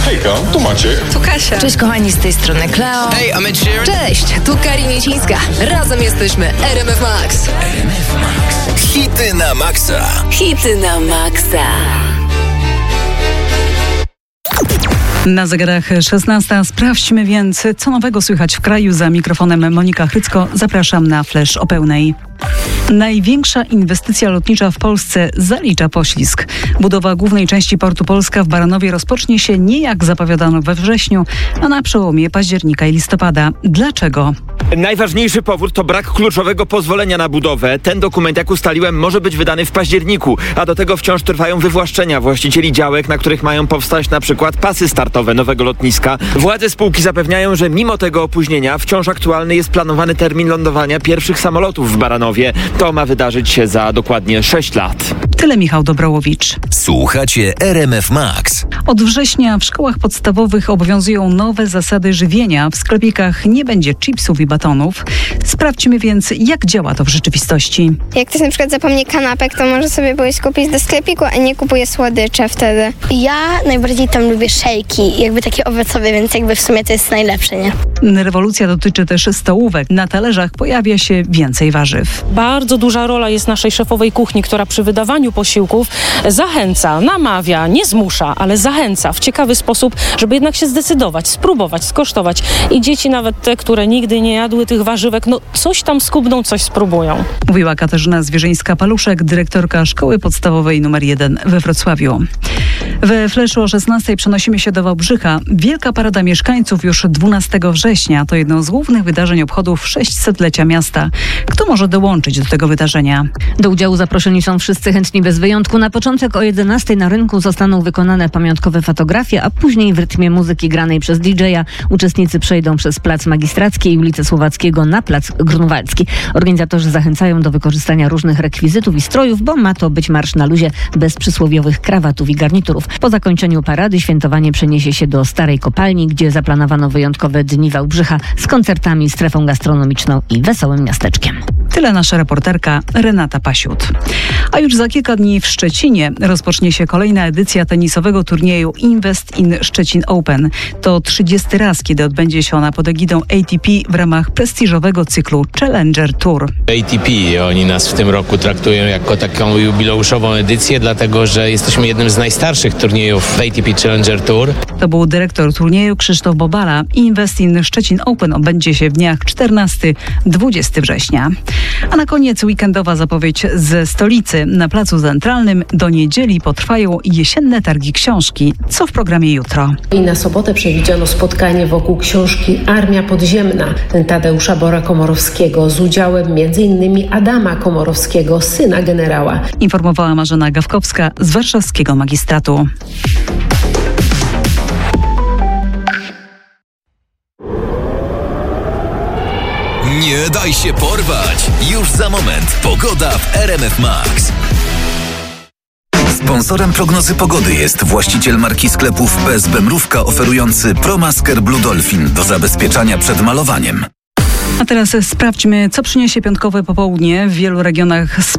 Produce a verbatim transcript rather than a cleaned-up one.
Hejka, tu Maciek. Tu Kasia. Cześć kochani, z tej strony Kleo. Hey, I'm Ed Sheeran. Cześć, tu Karina Niecińska. Razem jesteśmy R M F Max. R M F Max. Hity na maksa. Hity na maksa. Na zegarach szesnasta. Sprawdźmy więc, co nowego słychać w kraju. Za mikrofonem Monika Hrycko. Zapraszam na Flash o pełnej. Największa inwestycja lotnicza w Polsce zalicza poślizg. Budowa głównej części portu Polska w Baranowie rozpocznie się nie jak zapowiadano we wrześniu, a na przełomie października i listopada. Dlaczego? Najważniejszy powód to brak kluczowego pozwolenia na budowę. Ten dokument, jak ustaliłem, może być wydany w październiku, a do tego wciąż trwają wywłaszczenia właścicieli działek, na których mają powstać na przykład pasy startowe nowego lotniska. Władze spółki zapewniają, że mimo tego opóźnienia wciąż aktualny jest planowany termin lądowania pierwszych samolotów w Baranowie. To ma wydarzyć się za dokładnie sześć lat. Tyle Michał Dobrołowicz. Słuchacie R M F Max. Od września w szkołach podstawowych obowiązują nowe zasady żywienia. W sklepikach nie będzie chipsów i batonów. Sprawdźmy więc, jak działa to w rzeczywistości. Jak ktoś na przykład zapomni kanapek, to może sobie pójść kupić do sklepiku, a nie kupuje słodycze wtedy. Ja najbardziej tam lubię szejki, jakby takie owocowe, więc jakby w sumie to jest najlepsze, nie? Rewolucja dotyczy też stołówek. Na talerzach pojawia się więcej warzyw. Bardzo duża rola jest naszej szefowej kuchni, która przy wydawaniu posiłków zachęca, namawia, nie zmusza, ale zachęca w ciekawy sposób, żeby jednak się zdecydować, spróbować, skosztować. I dzieci, nawet te, które nigdy nie jadły tych warzywek, no coś tam skubną, coś spróbują. Mówiła Katarzyna Zwierzyńska-Paluszek, dyrektorka Szkoły Podstawowej numer jeden we Wrocławiu. We Fleszu o szesnastej przenosimy się do Wałbrzycha. Wielka Parada Mieszkańców już dwunastego września. To jedno z głównych wydarzeń obchodów sześćsetlecia miasta. Kto może dołączyć do tego wydarzenia? Do udziału zaproszeni są wszyscy chętni bez wyjątku. Na początek o jedenastej na rynku zostaną wykonane pamiątkowe fotografie, a później w rytmie muzyki granej przez D J a uczestnicy przejdą przez Plac Magistracki i ulicę Słowackiego na Plac Grunwaldzki. Organizatorzy zachęcają do wykorzystania różnych rekwizytów i strojów, bo ma to być marsz na luzie bez przysłowiowych krawatów i garniturów. Po zakończeniu parady świętowanie przeniesie się do Starej Kopalni, gdzie zaplanowano wyjątkowe dni Wałbrzycha z koncertami, strefą gastronomiczną i wesołym miasteczkiem. Tyle nasza reporterka Renata Pasiut. A już za kilka dni w Szczecinie rozpocznie się kolejna edycja tenisowego turnieju Invest in Szczecin Open. To trzydziesty raz, kiedy odbędzie się ona pod egidą A T P w ramach prestiżowego cyklu Challenger Tour. A T P, oni nas w tym roku traktują jako taką jubileuszową edycję, dlatego że jesteśmy jednym z najstarszych turniejów A T P Challenger Tour. To był dyrektor turnieju Krzysztof Bobala. Invest in Szczecin Open odbędzie się w dniach czternastego do dwudziestego września. A na koniec weekendowa zapowiedź ze stolicy. Na Placu Centralnym do niedzieli potrwają jesienne targi książki. Co w programie jutro? I na sobotę przewidziano spotkanie wokół książki Armia Podziemna Tadeusza Bora-Komorowskiego z udziałem m.in. Adama Komorowskiego, syna generała. Informowała Marzena Gawkowska z warszawskiego magistratu. Nie daj się porwać! Już za moment pogoda w R M F Max. Sponsorem prognozy pogody jest właściciel marki sklepów P S B Mrówka oferujący ProMasker Blue Dolphin do zabezpieczania przed malowaniem. A teraz sprawdźmy, co przyniesie piątkowe popołudnie. W wielu regionach